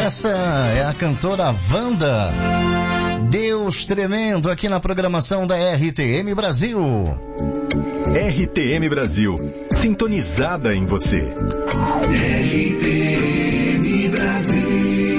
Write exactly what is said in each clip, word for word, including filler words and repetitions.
Essa é a cantora Wanda. Deus Tremendo, aqui na programação da R T M Brasil. R T M Brasil, sintonizada em você. R T M Brasil.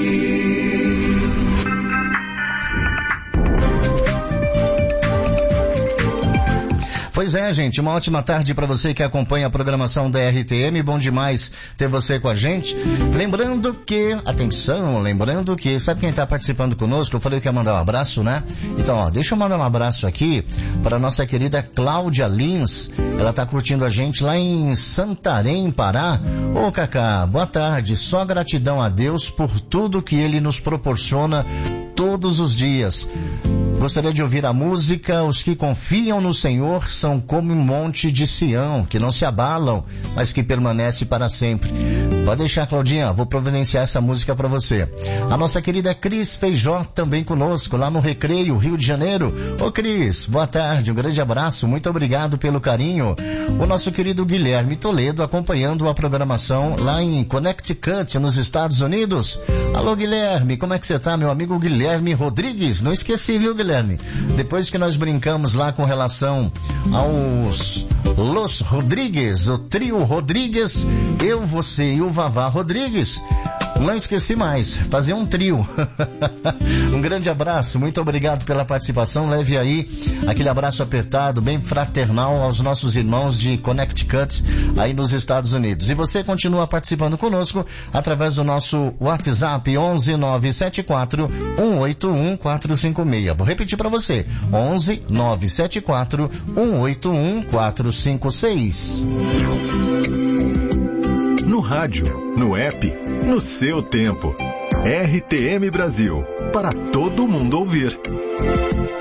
Pois é, gente, uma ótima tarde para você que acompanha a programação da R T M. Bom demais ter você com a gente. Lembrando que, atenção, lembrando que, sabe quem está participando conosco? Eu falei que ia mandar um abraço, né? Então, ó, deixa eu mandar um abraço aqui para a nossa querida Cláudia Lins. Ela está curtindo a gente lá em Santarém, Pará. Ô, Cacá, boa tarde. Só gratidão a Deus por tudo que Ele nos proporciona todos os dias. Gostaria de ouvir a música Os que confiam no Senhor são como um monte de Sião, que não se abalam, mas que permanece para sempre. Pode deixar, Claudinha, vou providenciar essa música para você. A nossa querida Cris Feijó também conosco, lá no Recreio, Rio de Janeiro. Ô Cris, boa tarde, um grande abraço, muito obrigado pelo carinho. O nosso querido Guilherme Toledo acompanhando a programação lá em Connecticut, nos Estados Unidos. Alô Guilherme, como é que você tá, meu amigo Guilherme Rodrigues? Não esqueci, viu, Guilherme? Depois que nós brincamos lá com relação aos Los Rodrigues, o trio Rodrigues, eu, você e o Vavá Rodrigues, não esqueci mais, fazer um trio. Um grande abraço, muito obrigado pela participação. Leve aí aquele abraço apertado, bem fraternal aos nossos irmãos de Connecticut, aí nos Estados Unidos. E você continua participando conosco através do nosso WhatsApp onze nove sete quatro um oito um quatro cinco seis. Vou repetir para você, onze nove sete quatro um oito um quatro cinco seis. No rádio, no app, no seu tempo. R T M Brasil, para todo mundo ouvir.